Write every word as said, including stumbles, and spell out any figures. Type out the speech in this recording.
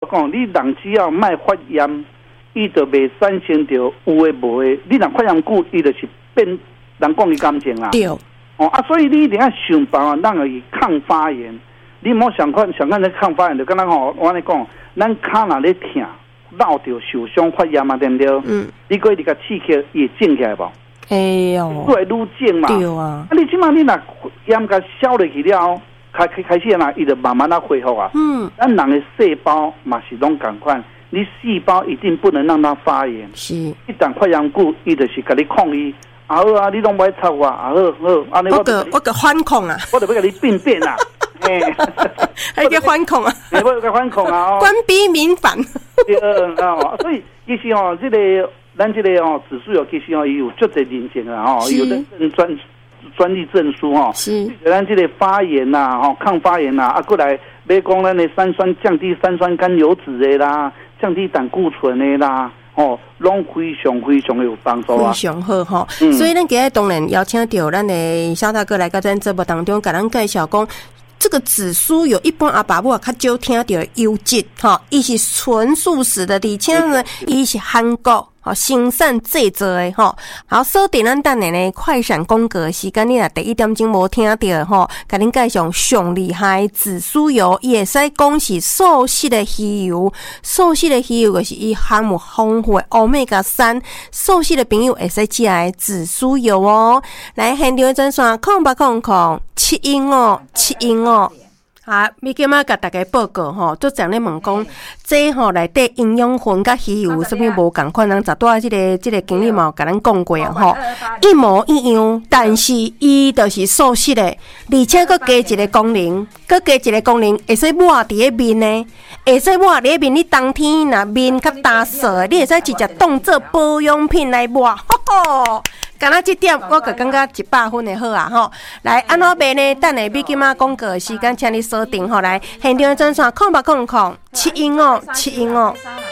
讲，你人只要卖发炎，伊就袂产生着有诶无诶。你若发炎久，伊就是变人讲伊感情啦。 对。 哦啊，所以你一定要想办法让伊抗发炎。你莫想看想看咧抗发炎，就敢若吼，我咧讲，咱骹若咧疼，闹着受伤发炎嘛，对不对？嗯。你过你甲刺激，伊会静起来无？ 哎呦， 会愈静嘛。 对啊。 啊，你即马你若炎甲消落去了，开开开始啦，伊就慢慢啊恢复啊。嗯。咱人的细胞嘛是拢共款，你细胞一定不能让它发炎。 是。 一旦发炎久，伊就是甲你抗议。啊好啊，你拢不爱插我，啊好好，安尼我个我个反抗啊， 我就要甲你变变啊，哎， 还个反抗啊， 我要甲反抗啊， 官逼民反。 对啊，所以其实哦，这个咱这个哦指数哦，其实哦有足侪认证啊，哦，有的专专利证书哦， 是， 咱这个发炎呐，吼抗发炎呐，啊过来要讲咱的三酸降低三酸甘油脂的啦，降低胆固醇的啦。哦，拢非常非常有帮助啊， 非常好哈、嗯。所以咱今日当然邀请到咱的肖大哥来到咱节目当中，给咱介绍讲这个紫苏有一般阿爸母较少听到优质哈，伊是纯素食的，而且呢，伊是韩国。好，生产制作的吼，好锁定咱等下呢快闪公格时间，你若第一点钟无听到吼，甲恁介绍上厉害紫苏油，伊会使讲是素食的鱼油，素食的鱼油就是伊含有丰富的欧米伽三，素食的朋友会使食的紫苏油哦。来现场专线空八空空七英哦，七英哦。啊，咪今仔甲大家报告吼，都讲咧问讲，这吼内底营养分甲鱼油有啥物无共款？人十多啊，即个即个经理嘛甲咱讲过啊吼，一模一样，但是伊就是素食的，而且佫加一个功能，佫加一个功能，会使抹伫咧面呢，会使抹伫咧面。你冬天若面较干涩，你会使直接当做保养品来抹，吼吼。敢若这点，我个感觉一百分的好啊吼！来，安怎卖呢？等下比今仔广告时间，请你锁定吼来现场专线空八空空七英哦，七英哦。